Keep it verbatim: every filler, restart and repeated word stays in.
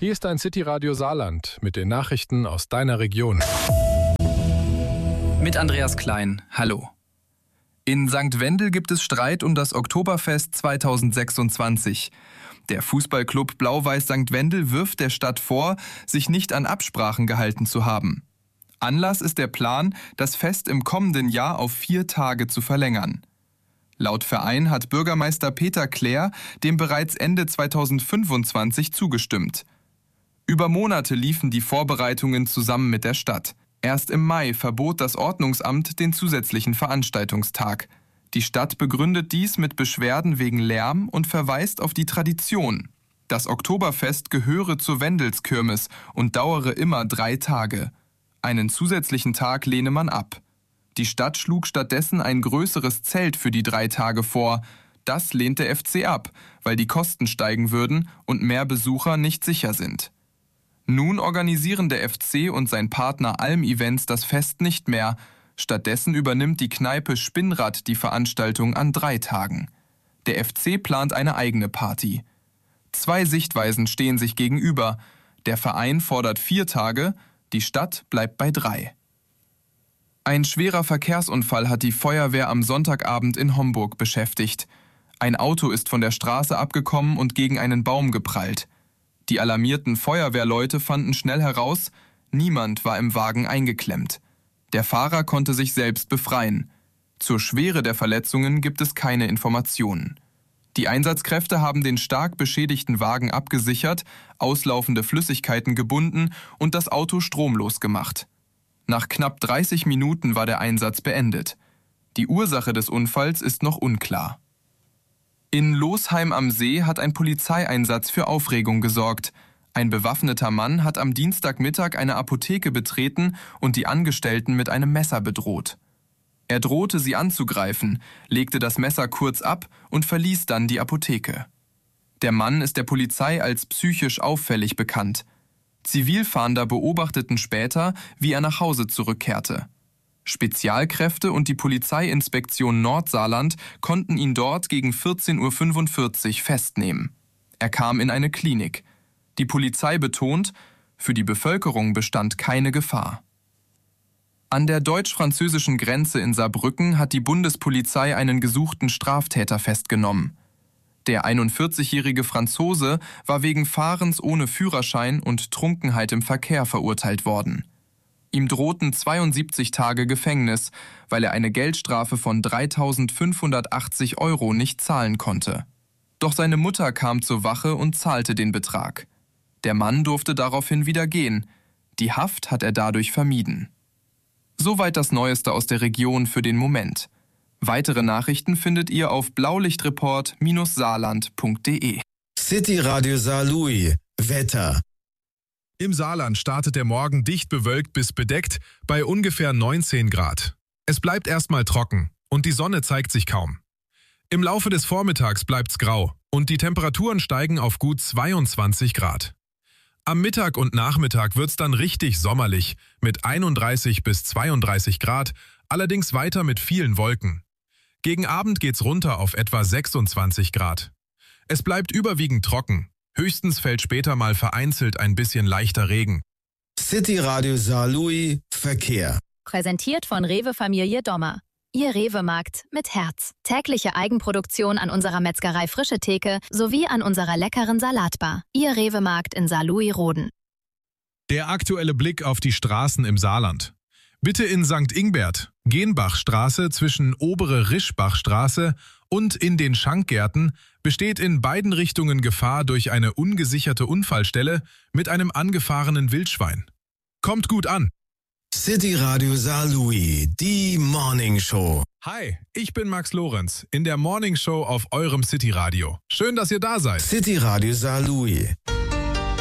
Hier ist dein City-Radio Saarland mit den Nachrichten aus deiner Region. Mit Andreas Klein, hallo. In Sankt Wendel gibt es Streit um das Oktoberfest zweitausendsechsundzwanzig. Der Fußballclub Blau-Weiß Sankt Wendel wirft der Stadt vor, sich nicht an Absprachen gehalten zu haben. Anlass ist der Plan, das Fest im kommenden Jahr auf vier Tage zu verlängern. Laut Verein hat Bürgermeister Peter Klär dem bereits Ende zweitausendfünfundzwanzig zugestimmt. Über Monate liefen die Vorbereitungen zusammen mit der Stadt. Erst im Mai verbot das Ordnungsamt den zusätzlichen Veranstaltungstag. Die Stadt begründet dies mit Beschwerden wegen Lärm und verweist auf die Tradition. Das Oktoberfest gehöre zur Wendelskirmes und dauere immer drei Tage. Einen zusätzlichen Tag lehne man ab. Die Stadt schlug stattdessen ein größeres Zelt für die drei Tage vor. Das lehnt der F C ab, weil die Kosten steigen würden und mehr Besucher nicht sicher sind. Nun organisieren der F C und sein Partner Alm Events das Fest nicht mehr. Stattdessen übernimmt die Kneipe Spinnrad die Veranstaltung an drei Tagen. Der F C plant eine eigene Party. Zwei Sichtweisen stehen sich gegenüber. Der Verein fordert vier Tage, die Stadt bleibt bei drei. Ein schwerer Verkehrsunfall hat die Feuerwehr am Sonntagabend in Homburg beschäftigt. Ein Auto ist von der Straße abgekommen und gegen einen Baum geprallt. Die alarmierten Feuerwehrleute fanden schnell heraus, niemand war im Wagen eingeklemmt. Der Fahrer konnte sich selbst befreien. Zur Schwere der Verletzungen gibt es keine Informationen. Die Einsatzkräfte haben den stark beschädigten Wagen abgesichert, auslaufende Flüssigkeiten gebunden und das Auto stromlos gemacht. Nach knapp dreißig Minuten war der Einsatz beendet. Die Ursache des Unfalls ist noch unklar. In Losheim am See hat ein Polizeieinsatz für Aufregung gesorgt. Ein bewaffneter Mann hat am Dienstagmittag eine Apotheke betreten und die Angestellten mit einem Messer bedroht. Er drohte, sie anzugreifen, legte das Messer kurz ab und verließ dann die Apotheke. Der Mann ist der Polizei als psychisch auffällig bekannt. Zivilfahnder beobachteten später, wie er nach Hause zurückkehrte. Spezialkräfte und die Polizeiinspektion Nordsaarland konnten ihn dort gegen vierzehn Uhr fünfundvierzig festnehmen. Er kam in eine Klinik. Die Polizei betont, für die Bevölkerung bestand keine Gefahr. An der deutsch-französischen Grenze in Saarbrücken hat die Bundespolizei einen gesuchten Straftäter festgenommen. Der einundvierzigjährige Franzose war wegen Fahrens ohne Führerschein und Trunkenheit im Verkehr verurteilt worden. Ihm drohten zweiundsiebzig Tage Gefängnis, weil er eine Geldstrafe von dreitausendfünfhundertachtzig Euro nicht zahlen konnte. Doch seine Mutter kam zur Wache und zahlte den Betrag. Der Mann durfte daraufhin wieder gehen. Die Haft hat er dadurch vermieden. Soweit das Neueste aus der Region für den Moment. Weitere Nachrichten findet ihr auf blaulichtreport saarland punkt de. City Radio Saarlouis. Wetter. Im Saarland startet der Morgen dicht bewölkt bis bedeckt bei ungefähr neunzehn Grad. Es bleibt erstmal trocken und die Sonne zeigt sich kaum. Im Laufe des Vormittags bleibt's grau und die Temperaturen steigen auf gut zweiundzwanzig Grad. Am Mittag und Nachmittag wird's dann richtig sommerlich mit einunddreißig bis zweiunddreißig Grad, allerdings weiter mit vielen Wolken. Gegen Abend geht's runter auf etwa sechsundzwanzig Grad. Es bleibt überwiegend trocken. Höchstens fällt später mal vereinzelt ein bisschen leichter Regen. City Radio Saarlouis Verkehr. Präsentiert von Rewe Familie Dommer. Ihr Rewe-Markt mit Herz. Tägliche Eigenproduktion an unserer Metzgerei Frische Theke sowie an unserer leckeren Salatbar. Ihr Rewe-Markt in Saarlouis-Roden. Der aktuelle Blick auf die Straßen im Saarland. Bitte in Sankt Ingbert, Genbachstraße zwischen Obere Rischbachstraße und in den Schankgärten besteht in beiden Richtungen Gefahr durch eine ungesicherte Unfallstelle mit einem angefahrenen Wildschwein. Kommt gut an! City Radio Saarlouis, die Morning Show. Hi, ich bin Max Lorenz in der Morning Show auf eurem City Radio. Schön, dass ihr da seid. City Radio Saarlouis.